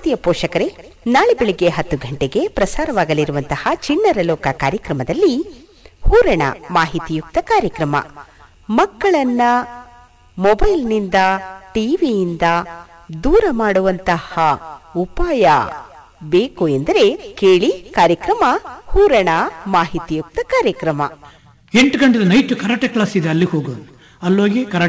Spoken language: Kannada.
ಪ್ರೀತಿಯ ಪೋಷಕರೇ, ನಾಳೆ ಬೆಳಿಗ್ಗೆ 10 ಗಂಟೆಗೆ ಪ್ರಸಾರವಾಗಲಿರುವಂತಹ ಚಿಣ್ಣರ ಲೋಕ ಕಾರ್ಯಕ್ರಮದಲ್ಲಿ ಹೂರಣ ಮಾಹಿತಿಯುಕ್ತ ಕಾರ್ಯಕ್ರಮ. ಮಕ್ಕಳನ್ನ ಮೊಬೈಲ್ನಿಂದ, ಟಿವಿಯಿಂದ ದೂರ ಮಾಡುವಂತಹ ಉಪಾಯ ಬೇಕು ಎಂದರೆ ಕೇಳಿ ಕಾರ್ಯಕ್ರಮ ಹೂರಣ ಮಾಹಿತಿಯುಕ್ತ ಕಾರ್ಯಕ್ರಮ. 8 ಗಂಟೆ ನೈಟ್ ಕರಾಟೆ ಕ್ಲಾಸ್ ಇದೆ, ಅಲ್ಲಿಗೆ ಹೋಗೋದು. ಅಲ್ಲೋಗಿ ಕರಾಟೆ